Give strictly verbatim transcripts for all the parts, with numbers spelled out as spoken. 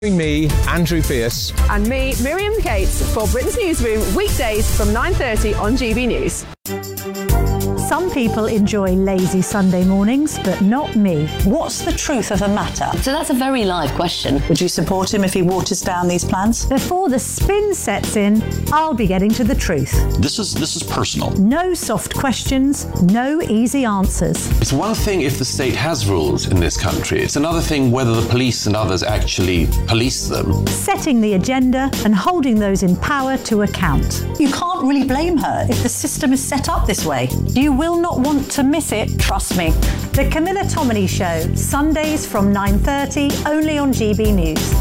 Me, Andrew Pearce. And me, Miriam Cates, for Britain's Newsroom, weekdays from nine thirty on G B News. Some people enjoy lazy Sunday mornings, but not me. What's the truth of the matter? So that's a very live question. Would you support him if he waters down these plans? Before the spin sets in, I'll be getting to the truth. This is this is personal. No soft questions, no easy answers. It's one thing if the state has rules in this country. It's another thing whether the police and others actually police them. Setting the agenda and holding those in power to account. You can't really blame her if the system is set up this way. You will not want to miss it, trust me. The Camilla Tominey Show, Sundays from nine thirty, only on G B News.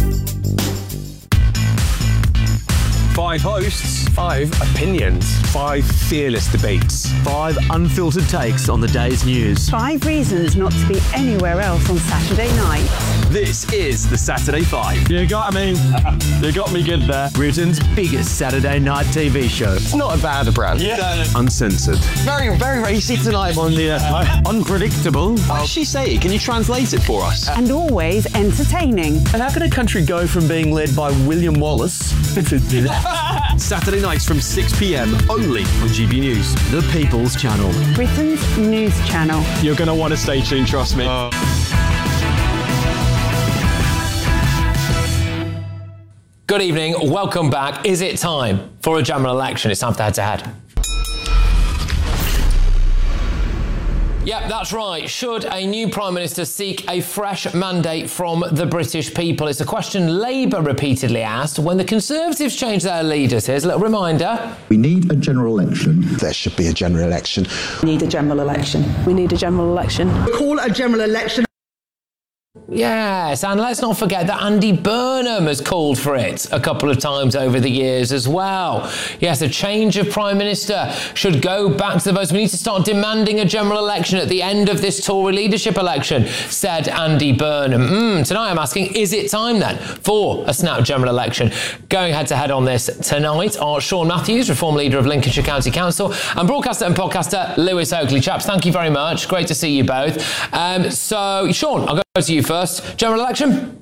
Five hosts, five opinions, five fearless debates, five unfiltered takes on the day's news. Five reasons not to be anywhere else on Saturday night. This is the Saturday Five. You got me. You got me good there. Britain's biggest Saturday night T V show. It's not a bad brand. Yeah. Uncensored. Very, very racy tonight. On the uh, unpredictable. What does she say? Can you translate it for us? And always entertaining. And how can a country go from being led by William Wallace to Saturday nights from six p.m. only on G B News, the People's Channel. Britain's news channel. You're going to want to stay tuned, trust me. Uh. Good evening, welcome back. Is it time for a general election? It's time for the head-to-head. Yep, that's right. Should a new Prime Minister seek a fresh mandate from the British people? It's a question Labour repeatedly asked when the Conservatives changed their leaders. Here's a little reminder. We need a general election. There should be a general election. We need a general election. We need a general election. Call a general election. Yes, and let's not forget that Andy Burnham has called for it a couple of times over the years as well. Yes, a change of Prime Minister should go back to the votes. We need to start demanding a general election at the end of this Tory leadership election, said Andy Burnham. Mm, tonight I'm asking, is it time then for a snap general election? Going head to head on this tonight are Sean Matthews, Reform Leader of Lincolnshire County Council, and broadcaster and podcaster Lewis Oakley. Chaps, thank you very much. Great to see you both. Um, so, Sean, I'll go to you first. General election?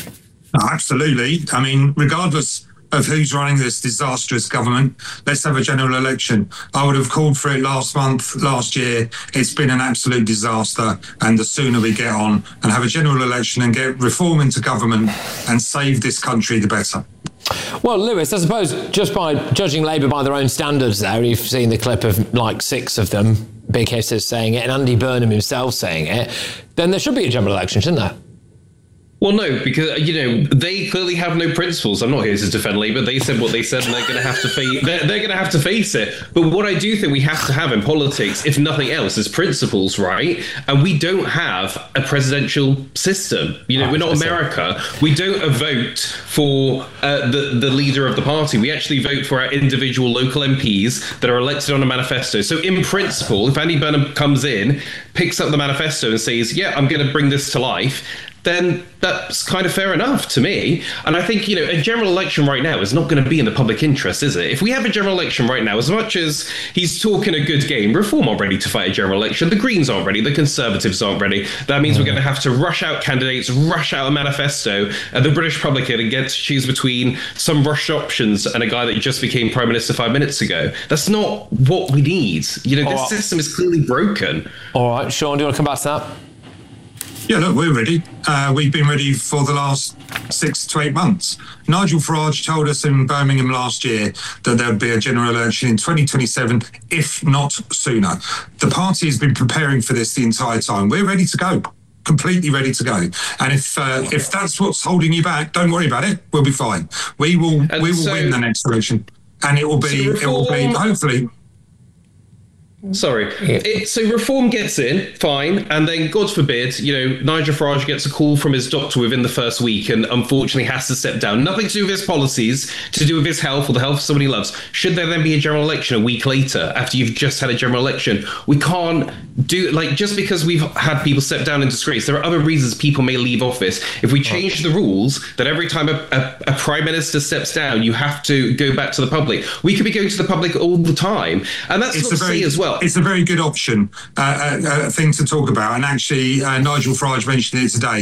Oh, absolutely. I mean, regardless of who's running this disastrous government, let's have a general election. I would have called for it last month, last year. It's been an absolute disaster. And the sooner we get on and have a general election and get reform into government and save this country, the better. Well, Lewis, I suppose just by judging Labour by their own standards there, you've seen the clip of like six of them, big hitters saying it, and Andy Burnham himself saying it, then there should be a general election, shouldn't there? Well, no, because, you know, they clearly have no principles. I'm not here to defend Labour. They said what they said, and they're going to have to face. They're, they're going to have to face it. But what I do think we have to have in politics, if nothing else, is principles, right? And we don't have a presidential system. You know, oh, we're not America. We don't vote for uh, the the leader of the party. We actually vote for our individual local M Ps that are elected on a manifesto. So, in principle, if Andy Burnham comes in, picks up the manifesto, and says, "Yeah, I'm going to bring this to life," then that's kind of fair enough to me. And I think, you know, a general election right now is not going to be in the public interest, is it? If we have a general election right now, as much as he's talking a good game, Reform aren't ready to fight a general election. The Greens aren't ready. The Conservatives aren't ready. That means we're going to have to rush out candidates, rush out a manifesto, and the British public are going to get to choose between some rushed options and a guy that just became Prime Minister five minutes ago. That's not what we need. You know, this system is clearly broken. All right, Sean, do you want to come back to that? Yeah, look, we're ready. Uh, we've been ready for the last six to eight months. Nigel Farage told us in Birmingham last year that there would be a general election in twenty twenty-seven, if not sooner. The party has been preparing for this the entire time. We're ready to go. Completely ready to go. And if uh, if that's what's holding you back, don't worry about it. We'll be fine. We will and we will so, win the next election, and it will be so it will be hopefully. Sorry. It, so Reform gets in, fine, and then, God forbid, you know, Nigel Farage gets a call from his doctor within the first week and unfortunately has to step down. Nothing to do with his policies, to do with his health or the health of somebody he loves. Should there then be a general election a week later after you've just had a general election? We can't do, like, just because we've had people step down in disgrace, there are other reasons people may leave office. If we change the rules that every time a, a, a Prime Minister steps down, you have to go back to the public, we could be going to the public all the time. And that's it's not to say as well. It's a very good option, uh, uh, uh, thing to talk about. And actually, uh, Nigel Farage mentioned it today.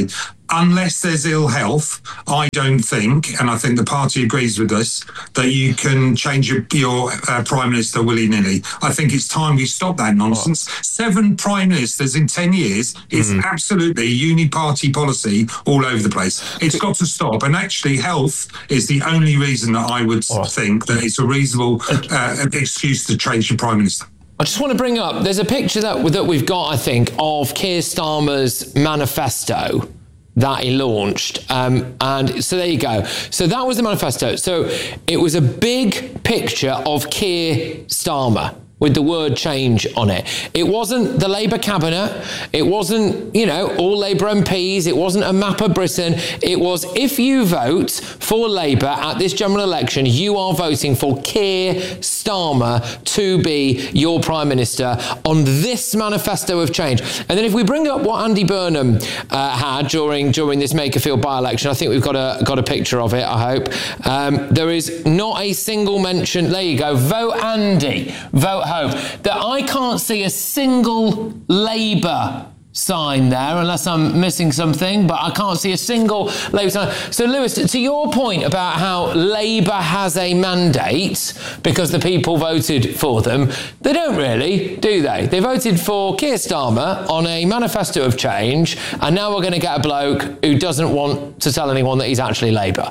unless there's ill health, I don't think, and I think the party agrees with this, that you can change your, your uh, Prime Minister willy-nilly. I think it's time we stop that nonsense. What? Seven Prime Ministers in ten years is mm. absolutely uni-party policy all over the place. It's got to stop. And actually, health is the only reason that I would what? think that it's a reasonable uh, excuse to change your Prime Minister. I just want to bring up, there's a picture that, that we've got, I think, of Keir Starmer's manifesto that he launched. Um, and so there you go. So that was the manifesto. So it was a big picture of Keir Starmer with the word change on it. It wasn't the Labour cabinet. It wasn't, you know, all Labour M Ps. It wasn't a map of Britain. It was, if you vote for Labour at this general election, you are voting for Keir Starmer to be your Prime Minister on this manifesto of change. And then if we bring up what Andy Burnham uh, had during during this Makerfield by-election, I think we've got a got a picture of it, I hope. Um, there is not a single mention. There you go. Vote Andy. Vote Hove. That I can't see a single Labour sign there, unless I'm missing something, but I can't see a single Labour sign. So, Lewis, to your point about how Labour has a mandate because the people voted for them, they don't really, do they? They voted for Keir Starmer on a manifesto of change, and now we're going to get a bloke who doesn't want to tell anyone that he's actually Labour.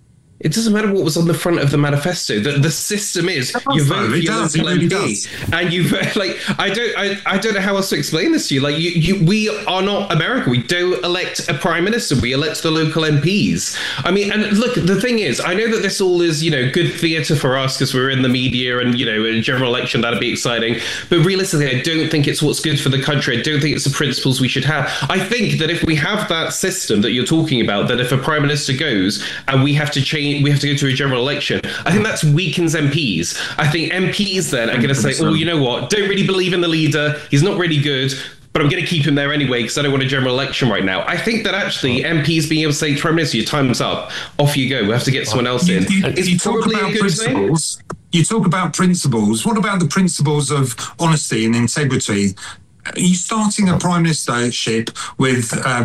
It doesn't matter what was on the front of the manifesto. The, the system is you vote for your local M P, and you like. I don't. I, I don't know how else to explain this to you. Like you, you, we are not America. We don't elect a prime minister. We elect the local M Ps. I mean, and look, the thing is, I know that this all is, you know, good theatre for us because we're in the media, and you know, a general election that'd be exciting. But realistically, I don't think it's what's good for the country. I don't think it's the principles we should have. I think that if we have that system that you're talking about, that if a prime minister goes and we have to change. We have to go to a general election. I think that's weakens M Ps. I think M Ps then are going to say, oh, you know what? Don't really believe in the leader. He's not really good, but I'm going to keep him there anyway because I don't want a general election right now. I think that actually M Ps being able to say, Prime Minister, your time's up. Off you go. We have to get someone else in. You, you, it's you talk probably about a good principles. thing. You talk about principles. What about the principles of honesty and integrity? Are you starting a prime ministership with uh,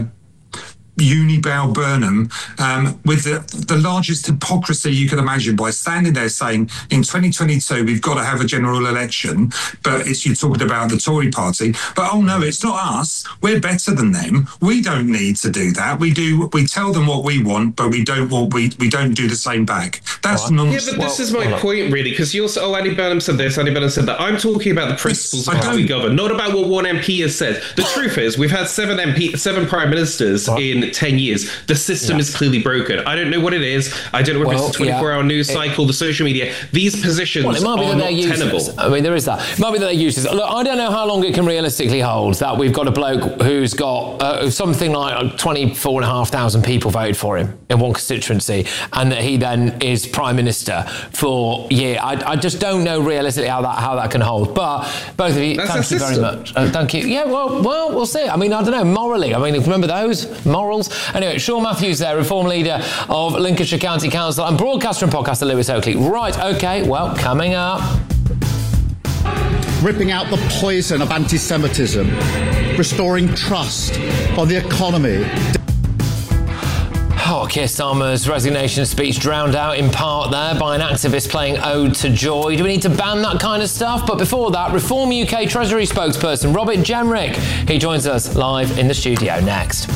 Unibow Burnham um, with the, the largest hypocrisy you can imagine by standing there saying in twenty twenty-two we've got to have a general election, but it's you talking about the Tory party, but oh no, it's not us, we're better than them, we don't need to do that, we do we tell them what we want, but we don't want we, we don't do the same back. That's well, nonsense. Yeah, but this well, is my well, point really, because you also, oh, Andy Burnham said this, Andy Burnham said that. I'm talking about the principles of how we govern, not about what one M P has said. The truth is we've had seven M P seven prime ministers what? in ten years. The system yeah. is clearly broken. I don't know what it is. I don't know if well, it's a twenty-four hour yeah. news cycle, it, the social media. These positions well, it might be are that not tenable. Useless. I mean, there is that. It might be that they're useless. Look, I don't know how long it can realistically hold that we've got a bloke who's got uh, something like twenty-four and a half thousand people voted for him in one constituency, and that he then is prime minister for yeah. I, I just don't know realistically how that how that can hold. But both of you, That's thank you very much. Uh, thank you. Yeah, well, well, we'll see. I mean, I don't know morally. I mean, remember those morals? Anyway, Sean Matthews there, Reform Leader of Lincolnshire County Council and broadcaster and podcaster Lewis Oakley. Right, OK, well, coming up. Ripping out the poison of anti-Semitism, restoring trust on the economy. Oh, Keir Starmer's resignation speech drowned out in part there by an activist playing Ode to Joy. Do we need to ban that kind of stuff? But before that, Reform U K Treasury spokesperson Robert Jenrick. He joins us live in the studio next.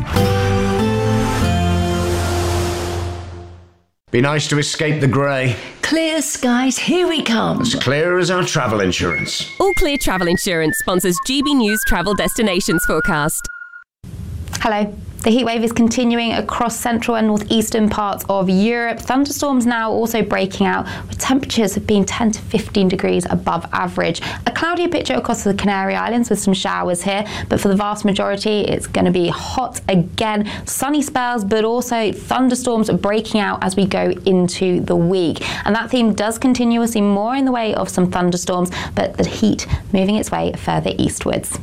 Be nice to escape the grey. Clear skies, here we come. As clear as our travel insurance. All Clear Travel Insurance sponsors G B News Travel Destinations Forecast. Hello. The heatwave is continuing across central and northeastern parts of Europe. Thunderstorms now also breaking out, with temperatures of being ten to fifteen degrees above average. A cloudier picture across the Canary Islands with some showers here, but for the vast majority, it's going to be hot again. Sunny spells, but also thunderstorms breaking out as we go into the week. And that theme does continue. We'll see more in the way of some thunderstorms, but the heat moving its way further eastwards.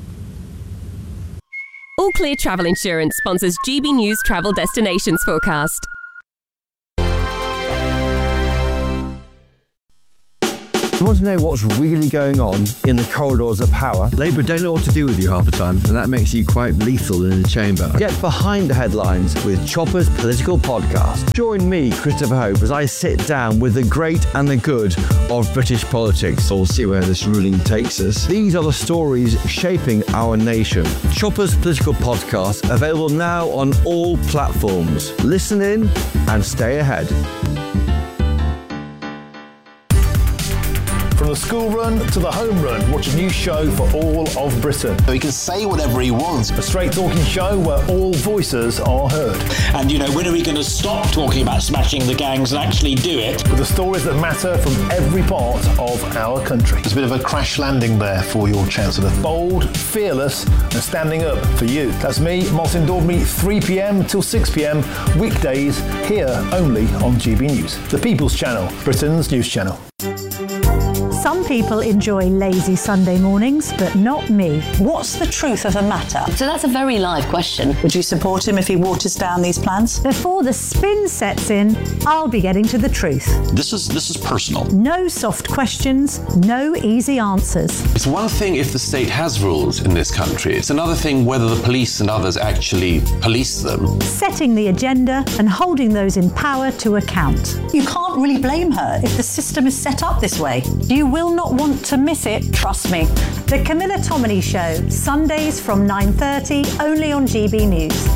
All Clear Travel Insurance sponsors G B News Travel Destinations Forecast. You want to know what's really going on in the corridors of power? Labour don't know what to do with you half the time, and that makes you quite lethal in the chamber. Get behind the headlines with Chopper's Political Podcast. Join me, Christopher Hope, as I sit down with the great and the good of British politics. We'll see where this ruling takes us. These are the stories shaping our nation. Chopper's Political Podcast, available now on all platforms. Listen in and stay ahead. From the school run to the home run, watch a new show for all of Britain. He can say whatever he wants. A straight talking show where all voices are heard. And, you know, when are we going to stop talking about smashing the gangs and actually do it? With the stories that matter from every part of our country. There's a bit of a crash landing there for your Chancellor. Bold, fearless and standing up for you. That's me, Martin Daubney, three p.m. till six p.m. weekdays here only on G B News. The People's Channel, Britain's news channel. Some people enjoy lazy Sunday mornings, but not me. What's the truth of the matter? So that's a very live question. Would you support him if he waters down these plans? Before the spin sets in, I'll be getting to the truth. This is this is personal. No soft questions, no easy answers. It's one thing if the state has rules in this country. It's another thing whether the police and others actually police them. Setting the agenda and holding those in power to account. You can't really blame her if the system is set up this way. You will not want to miss it, trust me. The Camilla Tominey Show, Sundays from nine thirty, only on G B News.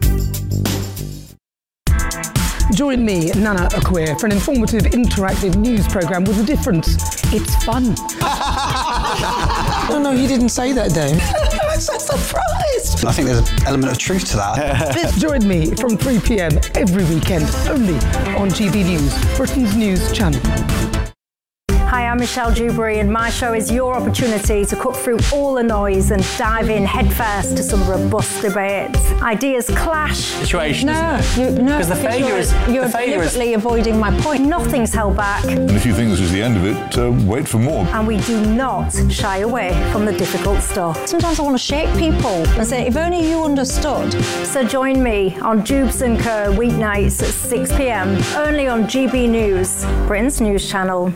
Join me, Nana Akweer, for an informative, interactive news programme with a difference. It's fun. No, no, you didn't say that, Dave. I'm so surprised. I think there's an element of truth to that. Join me from three p.m. every weekend, only on G B News, Britain's news channel. Hi, I'm Michelle Dewberry, and my show is your opportunity to cut through all the noise and dive in headfirst to some robust debates. Ideas clash. Situation, no, isn't it? You, no, because the failure you're, is you're the failure deliberately is... avoiding my point. Nothing's held back. And if you think this is the end of it, uh, wait for more. And we do not shy away from the difficult stuff. Sometimes I want to shake people and say, if only you understood. So join me on Jubes and Co weeknights at six p.m. only on G B News, Britain's news channel.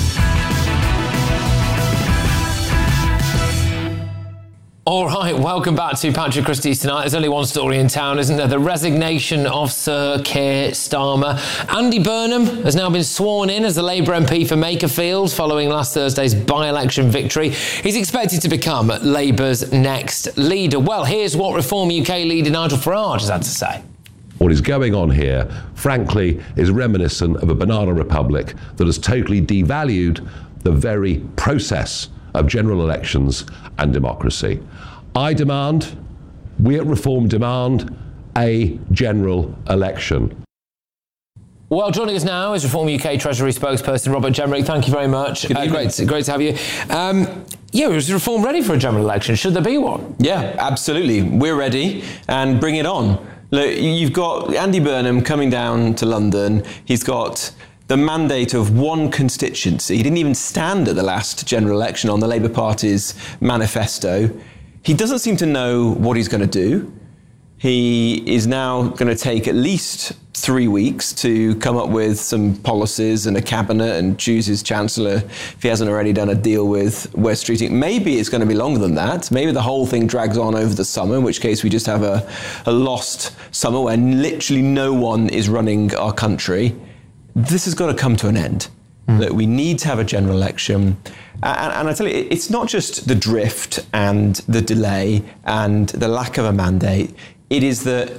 All right, welcome back to Patrick Christie's Tonight. There's only one story in town, isn't there? The resignation of Sir Keir Starmer. Andy Burnham has now been sworn in as the Labour M P for Makerfield following last Thursday's by-election victory. He's expected to become Labour's next leader. Well, here's what Reform U K leader Nigel Farage has had to say. What is going on here, frankly, is reminiscent of a banana republic that has totally devalued the very process of general elections and democracy. I demand, we at Reform demand, a general election. Well, joining us now is Reform U K Treasury spokesperson Robert Jenrick. Thank you very much. Uh, great, to, great to have you. Um, yeah, is Reform ready for a general election? Should there be one? Yeah, absolutely. We're ready, and bring it on. Look, you've got Andy Burnham coming down to London. He's got the mandate of one constituency. He didn't even stand at the last general election on the Labour Party's manifesto. He doesn't seem to know what he's going to do. He is now going to take at least three weeks to come up with some policies and a cabinet and choose his chancellor if he hasn't already done a deal with Wes Streeting. Maybe it's going to be longer than that. Maybe the whole thing drags on over the summer, in which case we just have a, a lost summer where literally no one is running our country. This has got to come to an end. Mm. That we need to have a general election. And, and I tell you, it's not just the drift and the delay and the lack of a mandate. It is that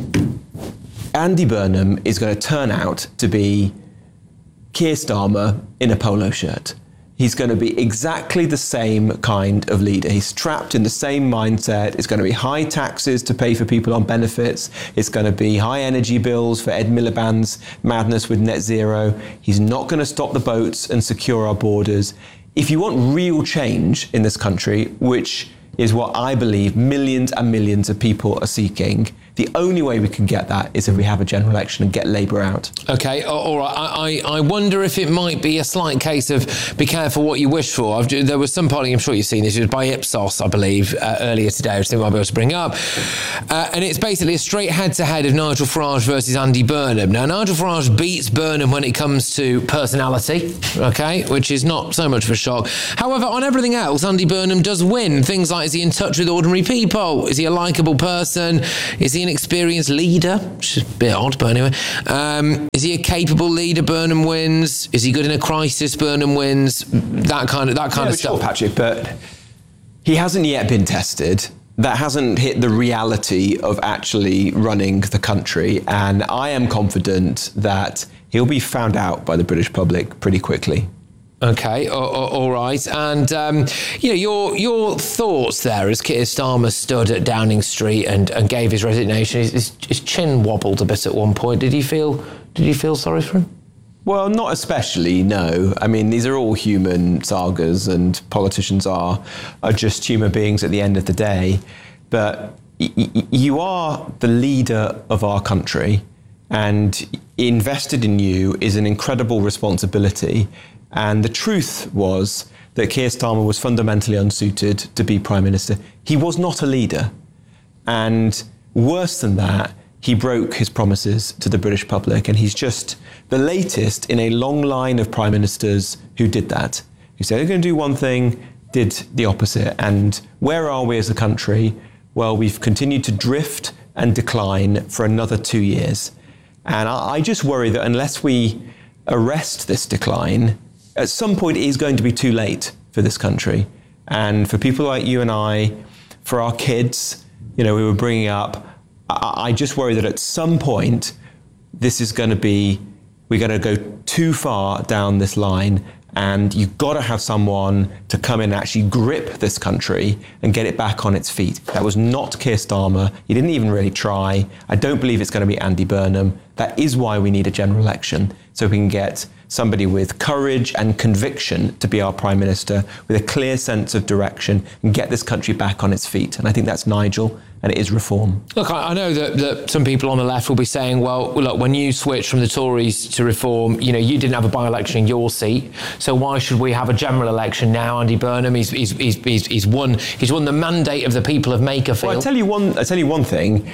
Andy Burnham is going to turn out to be Keir Starmer in a polo shirt. He's going to be exactly the same kind of leader. He's trapped in the same mindset. It's going to be high taxes to pay for people on benefits. It's going to be high energy bills for Ed Miliband's madness with net zero. He's not going to stop the boats and secure our borders. If you want real change in this country, which is what I believe millions and millions of people are seeking, The only way we can get that is if we have a general election and get Labour out. Okay, all right. I, I, I wonder if it might be a slight case of be careful what you wish for. I've, there was some polling, I'm sure you've seen this, it was by Ipsos, I believe, uh, earlier today, which I might be able to bring up. Uh, and it's basically a straight head-to-head of Nigel Farage versus Andy Burnham. Now, Nigel Farage beats Burnham when it comes to personality, okay, which is not so much of a shock. However, on everything else, Andy Burnham does win. Things like, is he in touch with ordinary people? Is he a likeable person? Is he an experienced leader? Which is a bit odd, but anyway. Um, is he a capable leader? Burnham wins. Is he good in a crisis? Burnham wins. That kind of that kind yeah, of stuff. Sure, Patrick, but he hasn't yet been tested. That hasn't hit the reality of actually running the country, and I am confident that he'll be found out by the British public pretty quickly. Okay, all, all right. And, um, you know, your your thoughts there as Keir Starmer stood at Downing Street and, and gave his resignation, his, his, his chin wobbled a bit at one point. Did you feel, did you feel sorry for him? Well, not especially, no. I mean, these are all human sagas, and politicians are, are just human beings at the end of the day. But y- y- you are the leader of our country, and invested in you is an incredible responsibility. And the truth was that Keir Starmer was fundamentally unsuited to be Prime Minister. He was not a leader. And worse than that, he broke his promises to the British public. And he's just the latest in a long line of Prime Ministers who did that. Who said they're going to do one thing, did the opposite. And where are we as a country? Well, we've continued to drift and decline for another two years. And I, I just worry that unless we arrest this decline, at some point it is going to be too late for this country. And for people like you and I, for our kids, you know, we were bringing up, I, I just worry that at some point this is going to be, we're going to go too far down this line, and you've got to have someone to come in and actually grip this country and get it back on its feet. That was not Keir Starmer. He didn't even really try. I don't believe it's going to be Andy Burnham. That is why we need a general election, so we can get somebody with courage and conviction to be our Prime Minister, with a clear sense of direction, and get this country back on its feet. And I think that's Nigel, and it is reform. Look, I, I know that, that some people on the left will be saying, well, look, when you switched from the Tories to Reform, you know, you didn't have a by-election in your seat, so why should we have a general election now? Andy Burnham, he's he's he's he's, he's won he's won the mandate of the people of Makerfield. Well, I tell you one. I tell you one thing.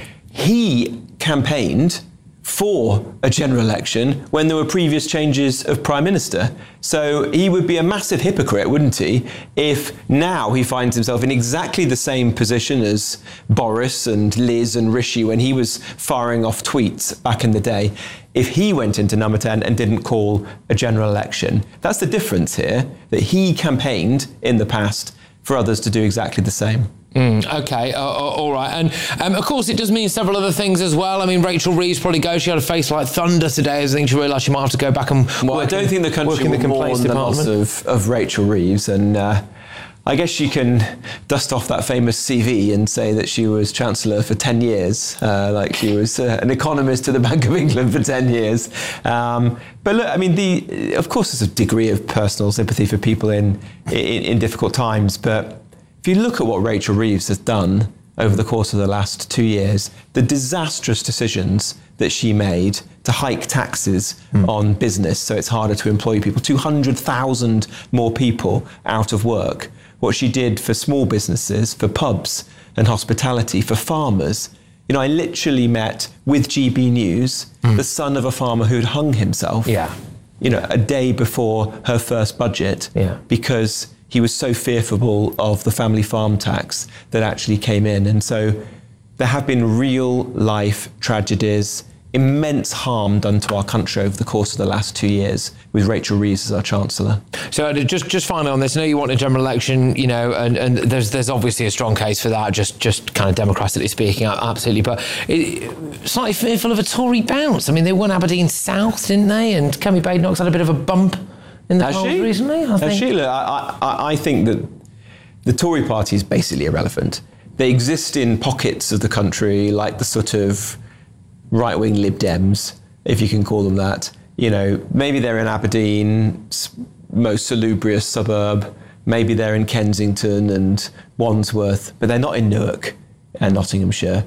He campaigned for a general election when there were previous changes of Prime Minister. So he would be a massive hypocrite, wouldn't he, if now he finds himself in exactly the same position as Boris and Liz and Rishi when he was firing off tweets back in the day, if he went into number ten and didn't call a general election. That's the difference here, that he campaigned in the past for others to do exactly the same. Mm, okay, uh, all right. And um, of course, it does mean several other things as well. I mean, Rachel Reeves probably goes. She had a face like thunder today. I think she realised she might have to go back and well, work I don't in, think the country will mourn the loss of, of Rachel Reeves. And uh, I guess she can dust off that famous C V and say that she was Chancellor for ten years, uh, like she was uh, an economist to the Bank of England for ten years. Um, but look, I mean, the of course, there's a degree of personal sympathy for people in, in, in difficult times, but if you look at what Rachel Reeves has done over the course of the last two years, the disastrous decisions that she made to hike taxes mm. on business so it's harder to employ people, two hundred thousand more people out of work, what she did for small businesses, for pubs and hospitality, for farmers. You know, I literally met with G B News, mm. the son of a farmer who'd hung himself, yeah. you know, a day before her first budget, yeah. because he was so fearful of the family farm tax that actually came in. And so there have been real life tragedies, immense harm done to our country over the course of the last two years with Rachel Reeves as our Chancellor. So just just finally on this, I know you want a general election, you know, and, and there's there's obviously a strong case for that, just just kind of democratically speaking, absolutely. But it, slightly fearful of a Tory bounce. I mean, they won Aberdeen South, didn't they? And Kemi Badenoch's had a bit of a bump in the Has polls she? recently, I Has think. she? Look, I, I, I think that the Tory party is basically irrelevant. They exist in pockets of the country, like the sort of right-wing Lib Dems, if you can call them that. You know, maybe they're in Aberdeen's most salubrious suburb, maybe they're in Kensington and Wandsworth, but they're not in Newark and Nottinghamshire.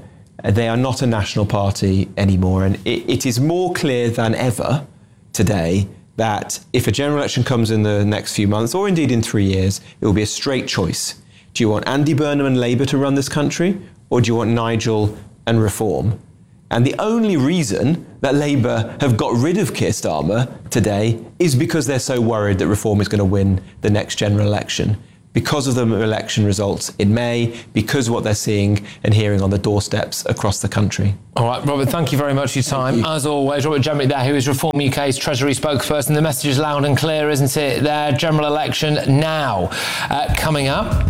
They are not a national party anymore, and it, it is more clear than ever today that if a general election comes in the next few months, or indeed in three years, it will be a straight choice. Do you want Andy Burnham and Labour to run this country, or do you want Nigel and Reform? And the only reason that Labour have got rid of Keir Starmer today is because they're so worried that Reform is going to win the next general election. Because of the election results in May, because of what they're seeing and hearing on the doorsteps across the country. All right, Robert, thank you very much for your time. As always, Robert Jenrick there, who is Reform U K's Treasury spokesperson. The message is loud and clear, isn't it? Their general election now. Uh, coming up.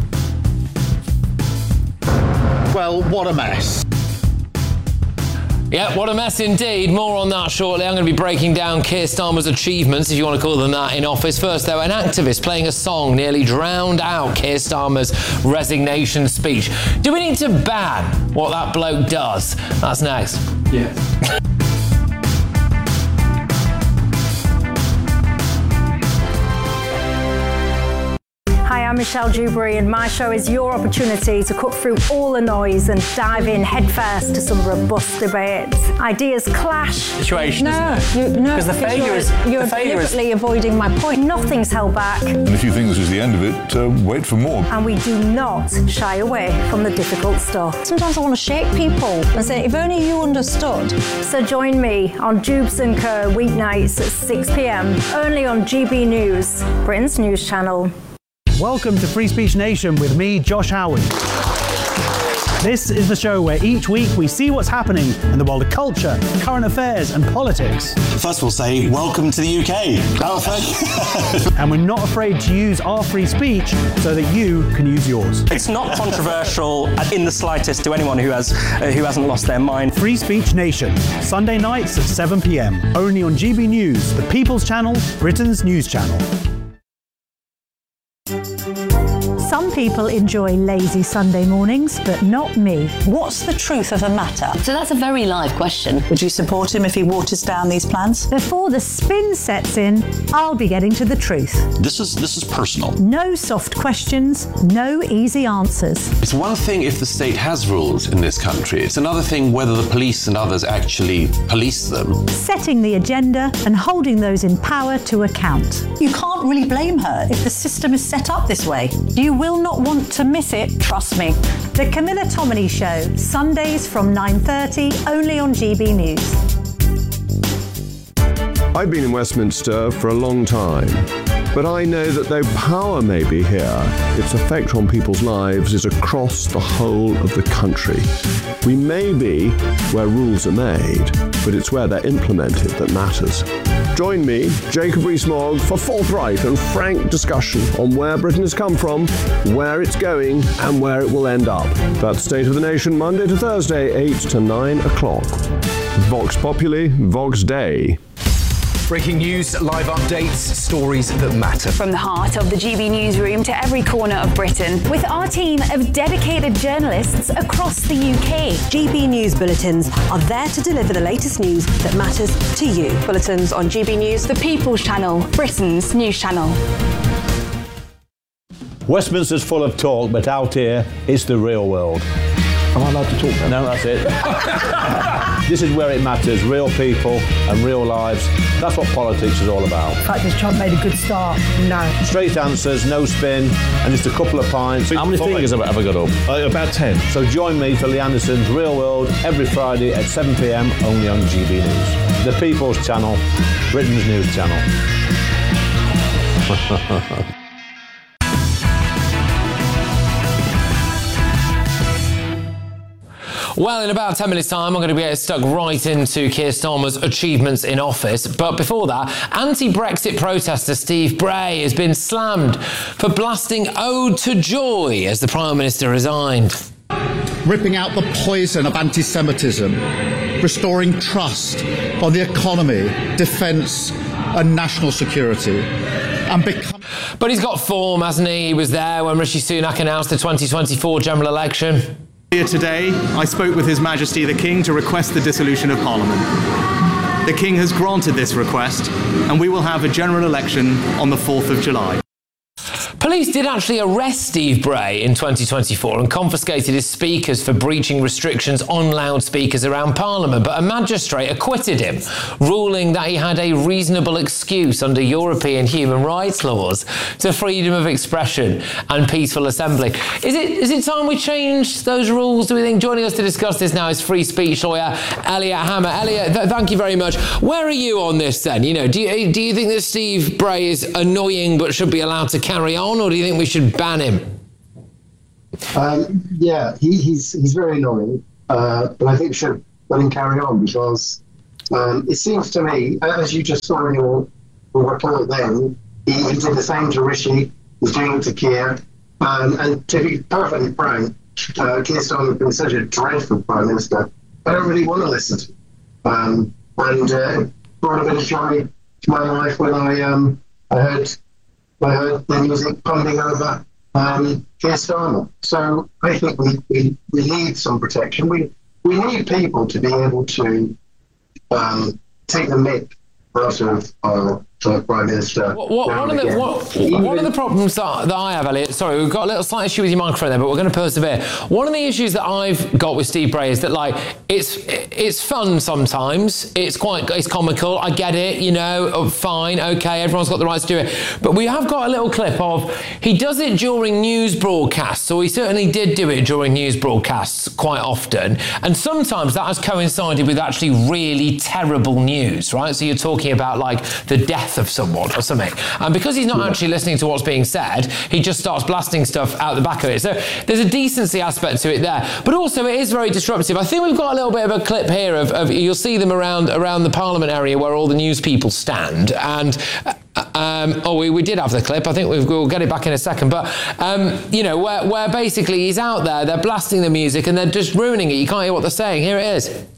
Well, what a mess. Yeah, what a mess indeed. More on that shortly. I'm going to be breaking down Keir Starmer's achievements, if you want to call them that, in office. First, though, an activist playing a song nearly drowned out Keir Starmer's resignation speech. Do we need to ban what that bloke does? That's next. Yeah. Hi, I'm Michelle Dewberry, and my show is your opportunity to cut through all the noise and dive in headfirst to some robust debates. Ideas clash. Situation, no, isn't it? You, no, because the failure you're, is you're the failure deliberately is... avoiding my point. Nothing's held back. And if you think this is the end of it, uh, wait for more. And we do not shy away from the difficult stuff. Sometimes I want to shake people and say, if only you understood. So join me on Dubes and Co weeknights at six p.m. only on G B News, Britain's news channel. Welcome to Free Speech Nation with me, Josh Howard. This is the show where each week we see what's happening in the world of culture, current affairs and politics. First we'll say, welcome to the U K. And we're not afraid to use our free speech so that you can use yours. It's not controversial in the slightest to anyone who has uh, who hasn't lost their mind. Free Speech Nation, Sunday nights at seven p.m. only on G B News, the People's Channel, Britain's news channel. Some people enjoy lazy Sunday mornings, but not me. What's the truth of the matter? So that's a very live question. Would you support him if he waters down these plans? Before the spin sets in, I'll be getting to the truth. This is this is personal. No soft questions, no easy answers. It's one thing if the state has rules in this country. It's another thing whether the police and others actually police them. Setting the agenda and holding those in power to account. You can't really blame her if the system is set up this way. You will not want to miss it, trust me. The Camilla Tominey Show, Sundays from nine thirty, only on G B News. I've been in Westminster for a long time, but I know that though power may be here, its effect on people's lives is across the whole of the country. We may be where rules are made, but it's where they're implemented that matters. Join me, Jacob Rees-Mogg, for forthright and frank discussion on where Britain has come from, where it's going, and where it will end up. That's State of the Nation, Monday to Thursday, eight to nine o'clock. Vox Populi, Vox Dei. Breaking news, live updates, stories that matter. From the heart of the G B newsroom to every corner of Britain, with our team of dedicated journalists across the U K. G B News Bulletins are there to deliver the latest news that matters to you. Bulletins on G B News, the People's Channel, Britain's news channel. Westminster's full of talk, but out here, it's the real world. Am I allowed to talk now? No, that's it. This is where it matters, real people and real lives. That's what politics is all about. In fact, has Trump made a good start? No. Straight answers, no spin, and just a couple of pints. How many fingers have I ever got up? Uh, about ten. So join me for Lee Anderson's Real World every Friday at seven p.m. only on G B News. The People's Channel, Britain's news channel. Well, in about ten minutes' time, I'm going to be stuck right into Keir Starmer's achievements in office. But before that, anti-Brexit protester Steve Bray has been slammed for blasting Ode to Joy as the Prime Minister resigned. Ripping out the poison of anti-Semitism, restoring trust on the economy, defence and national security. And become- but he's got form, hasn't he? He was there when Rishi Sunak announced the twenty twenty-four general election. Here today, I spoke with His Majesty the King to request the dissolution of Parliament. The King has granted this request, and we will have a general election on the fourth of July. police did actually arrest Steve Bray in twenty twenty-four and confiscated his speakers for breaching restrictions on loudspeakers around Parliament, but a magistrate acquitted him, ruling that he had a reasonable excuse under European human rights laws to freedom of expression and peaceful assembly. Is it is it time we change those rules, do we think? Joining us to discuss this now is free speech lawyer Elliot Hammer. Elliot, th- thank you very much. Where are you on this then? You know, do you, do you think that Steve Bray is annoying but should be allowed to carry on, or do you think we should ban him? Um, yeah, he, he's he's very annoying, uh, but I think we should let him carry on, because um, it seems to me, as you just saw in your, your report then, he, he did the same to Rishi, he's doing it to Keir, um, and to be perfectly frank, uh, Keir Starmer has been such a dreadful Prime Minister, I don't really want to listen to him. Um, and uh, brought a bit of joy to my life when I um, I heard I heard the music pumping over um, Keir Starmer. So I think we, we, we need some protection. We we need people to be able to um, take the mick out of our uh, Prime Minister. What, what, one, of the, what, one of the problems that, that I have, Elliot, sorry, we've got a little slight issue with your microphone there, but we're going to persevere. One of the issues that I've got with Steve Bray is that, like, it's it's fun sometimes. It's quite, it's comical. I get it, you know, fine, okay, everyone's got the right to do it. But we have got a little clip of, he does it during news broadcasts, or he certainly did do it during news broadcasts quite often. And sometimes that has coincided with actually really terrible news, right? So you're talking about, like, the death of someone or something, and because he's not yeah. actually listening to what's being said, he just starts blasting stuff out the back of it. So there's a decency aspect to it there, but also it is very disruptive. I think we've got a little bit of a clip here of, of you'll see them around around the Parliament area where all the news people stand, and um, oh we, we did have the clip. I think we've, we'll get it back in a second, but um, you know, where, where basically he's out there, they're blasting the music and they're just ruining it. You can't hear what they're saying. Here it is.